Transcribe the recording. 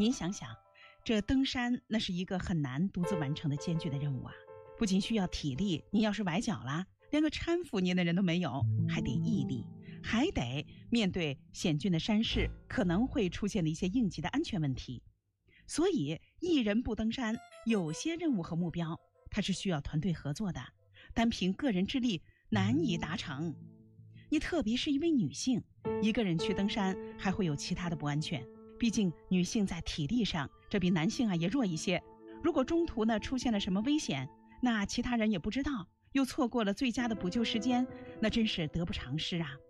您想想，这登山那是一个很难独自完成的艰巨的任务啊！不仅需要体力，您要是崴脚了，连个搀扶您的人都没有，还得毅力，还得面对险峻的山势可能会出现的一些应急的安全问题。所以一人不登山，有些任务和目标它是需要团队合作的，单凭个人之力难以达成。你特别是一位女性，一个人去登山还会有其他的不安全，毕竟女性在体力上这比男性也弱一些。如果中途呢出现了什么危险，那其他人也不知道，又错过了最佳的补救时间，那真是得不偿失啊。